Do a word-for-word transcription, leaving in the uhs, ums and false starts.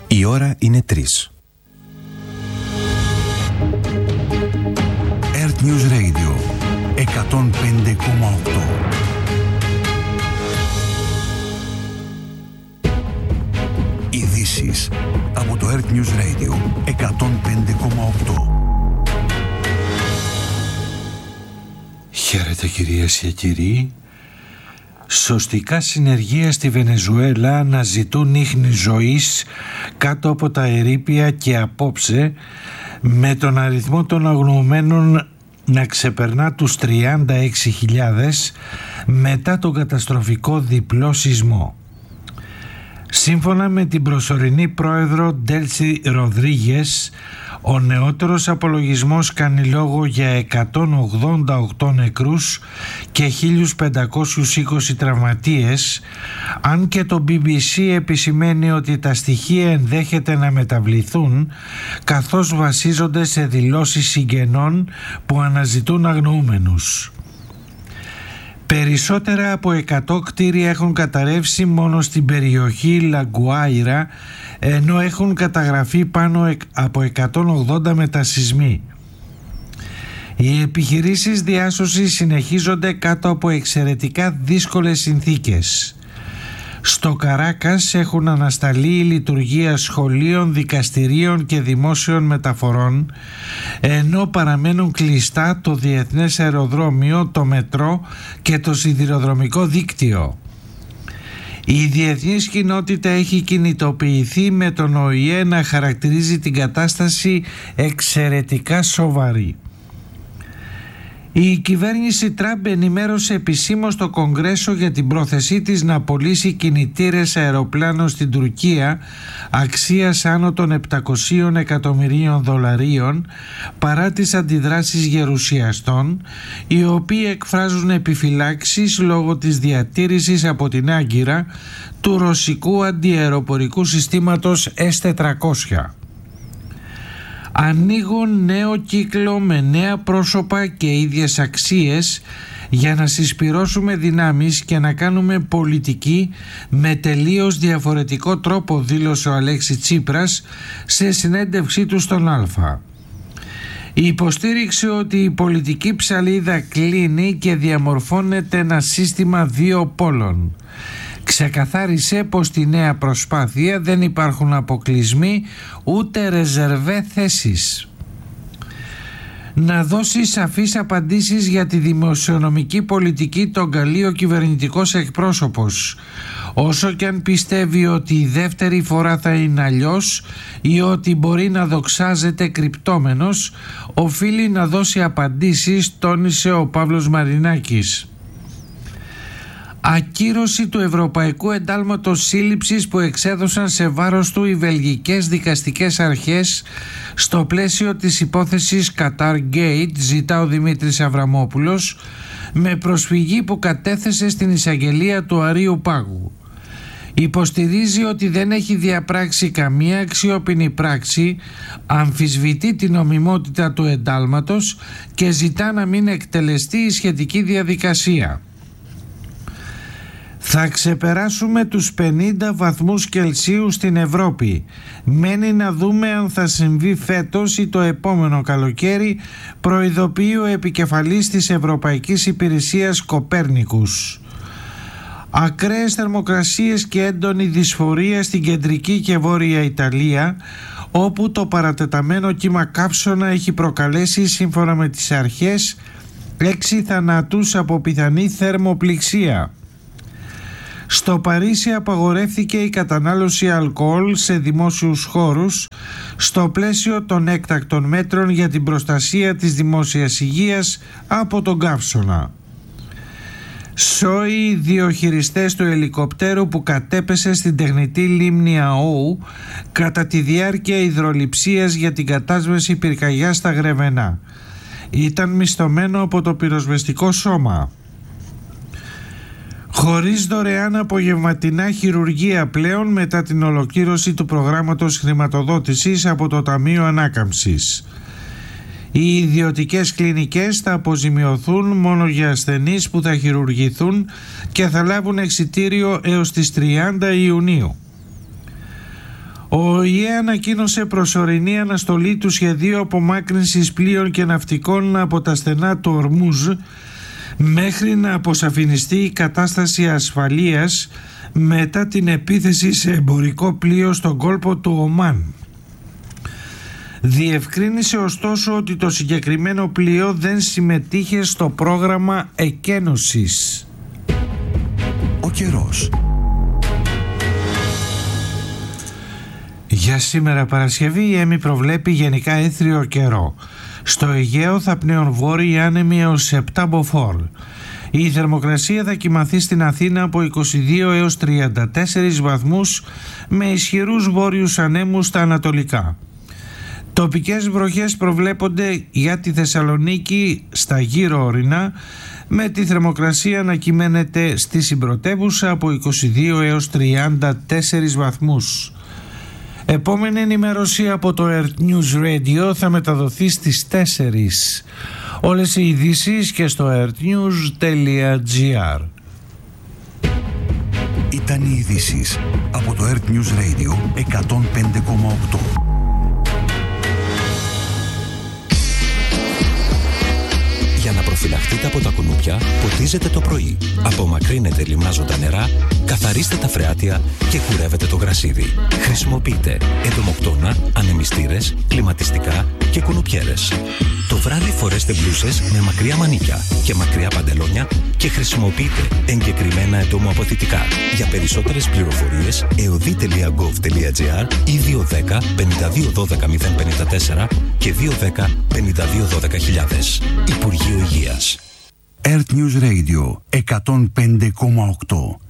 Η ώρα είναι τρεις. Earth News Radio εκατόν πέντε κόμμα οκτώ. Ειδήσεις από το Earth News Radio εκατόν πέντε κόμμα οκτώ. Χαίρετε κυρίες και κύριοι. Σωστικά συνεργεία στη Βενεζουέλα αναζητούν ίχνη ζωής κάτω από τα ερείπια και απόψε, με τον αριθμό των αγνοωμένων να ξεπερνά τους τριάντα έξι χιλιάδες μετά τον καταστροφικό διπλό σεισμό. Σύμφωνα με την προσωρινή πρόεδρο Ντέλση Ροδρίγες, ο νεότερος απολογισμός κάνει λόγο για εκατόν ογδόντα οκτώ νεκρούς και χίλια πεντακόσιους είκοσι τραυματίες, αν και το μπι μπι σι επισημαίνει ότι τα στοιχεία ενδέχεται να μεταβληθούν, καθώς βασίζονται σε δηλώσεις συγγενών που αναζητούν αγνοούμενους. Περισσότερα από εκατό κτίρια έχουν καταρρεύσει μόνο στην περιοχή Λαγκουάιρα, ενώ έχουν καταγραφεί πάνω από εκατόν ογδόντα μετασεισμοί. Οι επιχειρήσεις διάσωσης συνεχίζονται κάτω από εξαιρετικά δύσκολες συνθήκες. Στο Καράκας έχουν ανασταλεί η λειτουργία σχολείων, δικαστηρίων και δημόσιων μεταφορών, ενώ παραμένουν κλειστά το διεθνές αεροδρόμιο, το μετρό και το σιδηροδρομικό δίκτυο. Η διεθνής κοινότητα έχει κινητοποιηθεί, με τον Ο Η Ε να χαρακτηρίζει την κατάσταση εξαιρετικά σοβαρή. Η κυβέρνηση Τραμπ ενημέρωσε επισήμως το Κογκρέσο για την πρόθεσή της να πωλήσει κινητήρες αεροπλάνων στην Τουρκία αξίας άνω των επτακόσια εκατομμυρίων δολαρίων, παρά τις αντιδράσεις γερουσιαστών, οι οποίοι εκφράζουν επιφυλάξεις λόγω της διατήρησης από την Άγκυρα του ρωσικού αντιαεροπορικού συστήματος ες τετρακόσια. Ανοίγουν νέο κύκλο με νέα πρόσωπα και ίδιες αξίες για να συσπυρώσουμε δυνάμεις και να κάνουμε πολιτική με τελείως διαφορετικό τρόπο, δήλωσε ο Αλέξη Τσίπρας σε συνέντευξή του στον Αλφα. Υποστήριξε ότι η πολιτική ψαλίδα κλείνει και διαμορφώνεται ένα σύστημα δύο πόλων. Ξεκαθάρισε πως στη νέα προσπάθεια δεν υπάρχουν αποκλεισμοί ούτε ρεζερβέ θέσεις. Να δώσει σαφείς απαντήσεις για τη δημοσιονομική πολιτική τον καλεί ο κυβερνητικός εκπρόσωπος. Όσο και αν πιστεύει ότι η δεύτερη φορά θα είναι αλλιώς ή ότι μπορεί να δοξάζεται κρυπτόμενος, οφείλει να δώσει απαντήσεις, τόνισε ο Παύλος Μαρινάκης. Ακύρωση του Ευρωπαϊκού Εντάλματος Σύλληψης που εξέδωσαν σε βάρος του οι βελγικές δικαστικές αρχές στο πλαίσιο της υπόθεσης Qatar Gate, ζητά ο Δημήτρης Αβραμόπουλος, με προσφυγή που κατέθεσε στην εισαγγελία του Αρείου Πάγου. Υποστηρίζει ότι δεν έχει διαπράξει καμία αξιόπινη πράξη, αμφισβητεί την νομιμότητα του εντάλματος και ζητά να μην εκτελεστεί η σχετική διαδικασία. Θα ξεπεράσουμε τους πενήντα βαθμούς Κελσίου στην Ευρώπη. Μένει να δούμε αν θα συμβεί φέτος ή το επόμενο καλοκαίρι, προειδοποιεί ο επικεφαλής της Ευρωπαϊκής Υπηρεσίας Κοπέρνικους. Ακραίες θερμοκρασίες και έντονη δυσφορία στην κεντρική και βόρεια Ιταλία, όπου το παρατεταμένο κύμα κάψωνα έχει προκαλέσει, σύμφωνα με τις αρχές, έξι θανάτους από πιθανή θερμοπληξία. Στο Παρίσι απαγορεύθηκε η κατανάλωση αλκοόλ σε δημόσιους χώρους στο πλαίσιο των έκτακτων μέτρων για την προστασία της δημόσιας υγείας από τον καύσωνα. Σόι οι δύο χειριστές του ελικοπτέρου που κατέπεσε στην τεχνητή λίμνη Αόου κατά τη διάρκεια υδρολειψίας για την κατάσβεση πυρκαγιάς στα Γρεβενά. Ήταν μισθωμένο από το πυροσβεστικό σώμα. Χωρίς δωρεάν απογευματινά χειρουργία πλέον μετά την ολοκλήρωση του προγράμματος χρηματοδότησης από το Ταμείο Ανάκαμψης. Οι ιδιωτικές κλινικές θα αποζημιωθούν μόνο για ασθενείς που θα χειρουργηθούν και θα λάβουν εξιτήριο έως τις τριάντα Ιουνίου. Ο ΟΗΕ ανακοίνωσε προσωρινή αναστολή του σχεδίου απομάκρυνσης πλοίων και ναυτικών από τα στενά του Ορμούζ μέχρι να αποσαφινιστεί η κατάσταση ασφαλείας μετά την επίθεση σε εμπορικό πλοίο στον κόλπο του Ομάν. Διευκρίνησε ωστόσο ότι το συγκεκριμένο πλοίο δεν συμμετείχε στο πρόγραμμα εκένωσης. Ο καιρός. Για σήμερα Παρασκευή η ΕΜΗ προβλέπει γενικά έθριο καιρό. Στο Αιγαίο θα πνέουν βόρειοι άνεμοι έως επτά μποφόρ. Η θερμοκρασία θα κυμανθεί στην Αθήνα από είκοσι δύο έως τριάντα τέσσερις βαθμούς με ισχυρούς βόρειους ανέμους στα ανατολικά. Τοπικές βροχές προβλέπονται για τη Θεσσαλονίκη στα γύρω ορεινά, με τη θερμοκρασία να κυμαίνεται στη συμπρωτεύουσα από είκοσι δύο έως τριάντα τέσσερις βαθμούς. Επόμενη ενημέρωση από το Earth News Radio θα μεταδοθεί στις τέσσερις. Όλες οι ειδήσεις και στο earthnews τελεία gr. Ήταν οι ειδήσεις από το Earth News Radio εκατόν πέντε κόμμα οκτώ. Για να προφυλαχτείτε από τα κουνούπια, ποτίζετε το πρωί. Απομακρύνετε λιμνάζοντα νερά, καθαρίστε τα φρεάτια και κουρεύετε το γρασίδι. Χρησιμοποιείτε εντομοκτώνα, ανεμιστήρες, κλιματιστικά και κουνουπιέρες. Το βράδυ φορέστε μπλούσες με μακριά μανίκια και μακριά παντελόνια και χρησιμοποιείτε εγκεκριμένα εντομοαποθητικά. Για περισσότερες πληροφορίες εωδή τελεία γκοβ τελεία τζι άρ ή δύο ένα μηδέν πέντε δύο ένα δύο μηδέν πέντε τέσσερα και δύο ένα πέντε δύο ένα δύο χιλιάδες. Υπουργείο Υγείας. Earth News Radio εκατόν πέντε κόμμα οκτώ.